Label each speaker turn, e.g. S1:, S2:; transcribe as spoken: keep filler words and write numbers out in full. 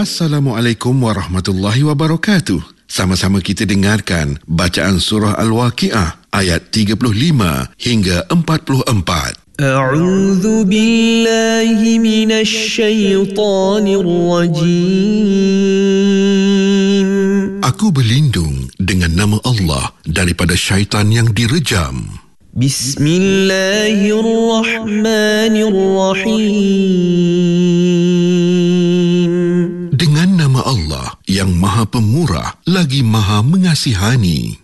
S1: Assalamualaikum warahmatullahi wabarakatuh. Sama-sama kita dengarkan bacaan surah Al-Waqiah ayat tiga puluh lima hingga empat puluh empat.
S2: A'udzu billahi minasy syaithanir rajim.
S1: Aku berlindung dengan nama Allah daripada syaitan yang direjam.
S2: Bismillahirrahmanirrahim.
S1: Dengan nama Allah yang Maha Pemurah lagi Maha Mengasihani.